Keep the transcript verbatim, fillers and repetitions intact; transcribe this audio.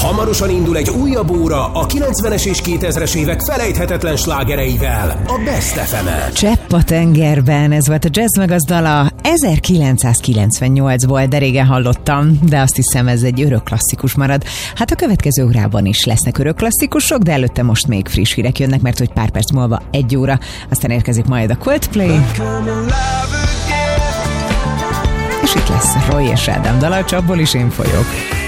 Hamarosan indul egy újabb óra a kilencvenes és kétezres évek felejthetetlen slágereivel, a Best ef emen. Csepp a tengerben, ez volt a Jazz meg az dala. ezerkilencszázkilencvennyolcból, de régen hallottam, de azt hiszem ez egy örök klasszikus marad. Hát a következő órában is lesznek örök klasszikusok, de előtte most még friss hírek jönnek, mert hogy pár perc múlva egy óra, aztán érkezik majd a Coldplay. És itt lesz Roy és Ádám dala, csapból is én folyok.